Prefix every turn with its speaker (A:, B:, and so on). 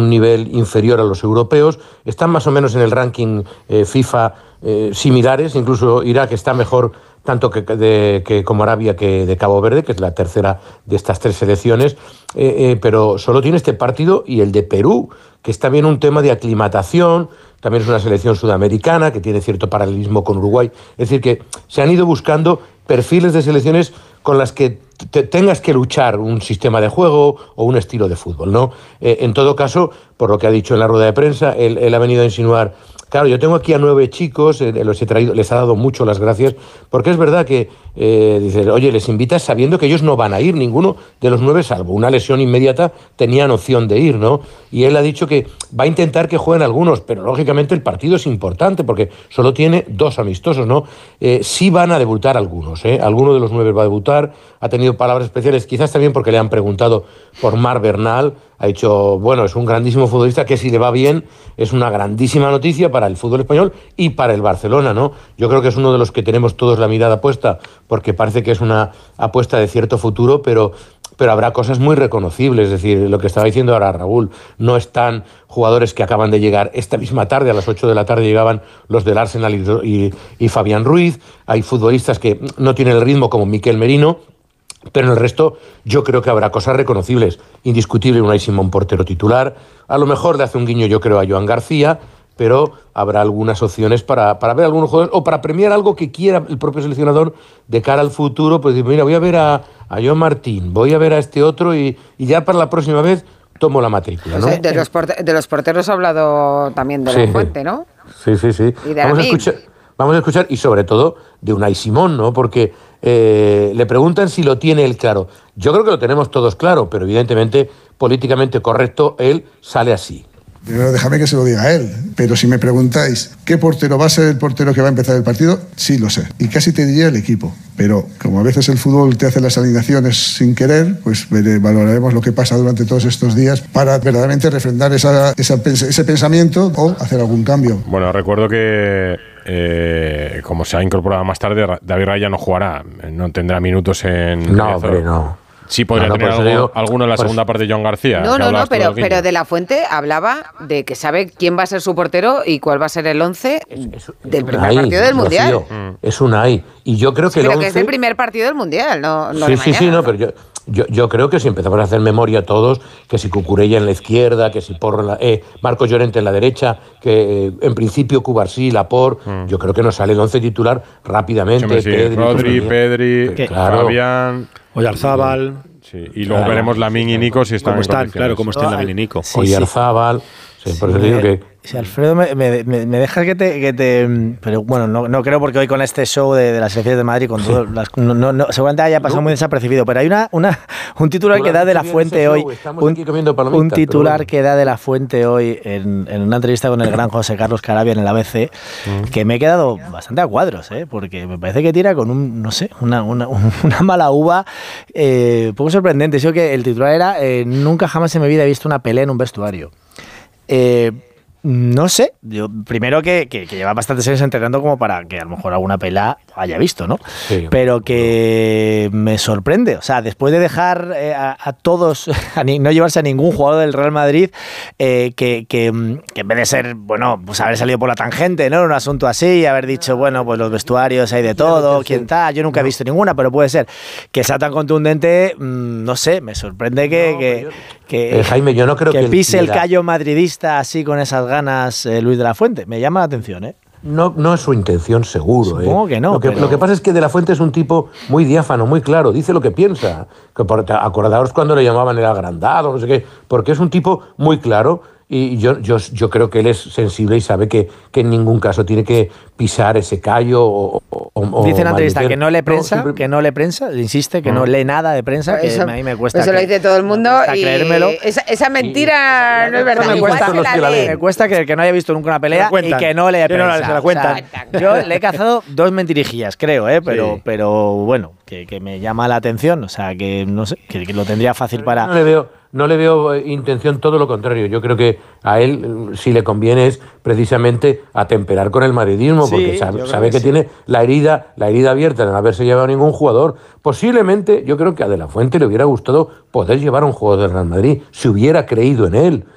A: un nivel inferior a los europeos, están más o menos en el ranking FIFA similares, incluso Irak está mejor tanto que como Arabia que de Cabo Verde, que es la tercera de estas tres selecciones, pero solo tiene este partido y el de Perú, que es también un tema de aclimatación, también es una selección sudamericana que tiene cierto paralelismo con Uruguay, es decir, que se han ido buscando perfiles de selecciones con las que tengas que luchar un sistema de juego o un estilo de fútbol, ¿no? En todo caso, por lo que ha dicho en la rueda de prensa, él ha venido a insinuar, claro, yo tengo aquí a 9 chicos, los he traído, les ha dado mucho las gracias, porque es verdad que, dice, oye, les invitas sabiendo que ellos no van a ir, ninguno de los 9, salvo una lesión inmediata, tenían opción de ir, ¿no? Y él ha dicho que va a intentar que jueguen algunos, pero lógicamente el partido es importante, porque solo tiene 2 amistosos, ¿no? Sí van a debutar algunos, alguno de los 9 va a debutar, ha tenido palabras especiales, quizás también porque le han preguntado por Marc Bernal, ha dicho, bueno, es un grandísimo futbolista que si le va bien es una grandísima noticia para el fútbol español y para el Barcelona, ¿no? Yo creo que es uno de los que tenemos todos la mirada puesta porque parece que es una apuesta de cierto futuro, pero habrá cosas muy reconocibles, es decir, lo que estaba diciendo ahora Raúl, no están jugadores que acaban de llegar esta misma tarde, a las 8 de la tarde llegaban los del Arsenal y Fabián Ruiz, hay futbolistas que no tienen el ritmo como Miquel Merino, pero en el resto yo creo que habrá cosas reconocibles. Indiscutible Unai Simón, portero titular. A lo mejor le hace un guiño, yo creo, a Joan García, pero habrá algunas opciones para ver algunos jugadores o para premiar algo que quiera el propio seleccionador de cara al futuro. Pues mira, voy a ver a Joan Martín, voy a ver a este otro y ya para la próxima vez tomo la matrícula, ¿no?
B: De los porteros ha hablado también de La Fuente, ¿no?
A: Sí.
B: Y de
A: Vamos a escuchar, y sobre todo de Unai Simón, ¿no? Porque le preguntan si lo tiene él claro. Yo creo que lo tenemos todos claro, pero evidentemente, políticamente correcto, él sale así.
C: Primero déjame que se lo diga a él, pero si me preguntáis ¿qué portero va a ser el portero que va a empezar el partido? Sí, lo sé. Y casi te diría el equipo. Pero como a veces el fútbol te hace las alineaciones sin querer, pues valoraremos lo que pasa durante todos estos días para verdaderamente refrendar ese pensamiento o hacer algún cambio.
D: Bueno, recuerdo que como se ha incorporado más tarde, David Raya no jugará, no tendrá minutos en...
A: No, hombre, no.
D: Sí podría tener alguno en la segunda parte de Joan García.
B: No, pero de La Fuente hablaba de que sabe quién va a ser su portero y cuál va a ser el 11 del primer partido del Mundial.
A: Es Unai. Y yo creo que
B: pero
A: el 11...
B: que es el primer partido del Mundial, no
A: Sí, no, pero yo creo que si empezamos a hacer memoria todos, que si Cucurella en la izquierda, que si Porro Marcos Llorente en la derecha, que en principio Cubarsí, Laporte, yo creo que nos sale el 11 titular rápidamente.
D: Sí, Pedri, Fabián...
E: Oyarzábal.
D: Sí, y luego veremos Lamine y Nico si están en condiciones.
E: Claro, cómo están Lamine y Nico.
A: Oyarzábal. Por eso te digo que...
F: Si Alfredo me dejas que te... Pero bueno, no creo porque hoy con este show de las selecciones de Madrid, con todo seguramente haya pasado muy desapercibido, pero hay un titular que da de La Fuente hoy, un titular que da de La Fuente hoy en una entrevista con el gran José Carlos Carabia en el ABC, que me he quedado bastante a cuadros, porque me parece que tira con una mala uva poco sorprendente. Yo que el titular era nunca jamás en mi vida he visto una pelea en un vestuario. No sé, yo primero que lleva bastantes años entrenando como para que a lo mejor alguna pelea haya visto, ¿no? Sí. Pero que me sorprende, o sea, después de dejar a todos, no llevarse a ningún jugador del Real Madrid, que en vez de ser, bueno, pues haber salido por la tangente, ¿no? Un asunto así, y haber dicho, bueno, pues los vestuarios hay de todo, quién está, yo nunca he visto ninguna, pero puede ser que sea tan contundente, no sé, me sorprende que
A: Jaime, yo no creo que
F: pise el callo madridista así con esas ganas Luis de la Fuente. Me llama la atención, ¿eh?
A: No es su intención, seguro.
F: Supongo que no.
A: Lo que pasa es que de la Fuente es un tipo muy diáfano, muy claro, dice lo que piensa. Acordaos cuando le llamaban el agrandado, no sé qué, porque es un tipo muy claro. Y yo creo que él es sensible y sabe que en ningún caso tiene que pisar ese callo
F: dice en la entrevista que no lee prensa, insiste que no lee nada de prensa, que a mí me cuesta.
B: Eso lo dice todo el mundo y creérmelo. Esa mentira no es verdad.
F: Me cuesta que no haya visto nunca una pelea y que no lee prensa.
E: Se la cuentan.
F: Yo le he cazado 2 mentirijillas, creo, pero bueno, que me llama la atención, o sea, que no sé, que lo tendría fácil para...
A: No le veo intención, todo lo contrario. Yo creo que a él, si le conviene, es precisamente atemperar con el madridismo, porque sabe que tiene la herida abierta de no haberse llevado ningún jugador. Posiblemente, yo creo que a De la Fuente le hubiera gustado poder llevar a un jugador del Real Madrid, si hubiera creído en él.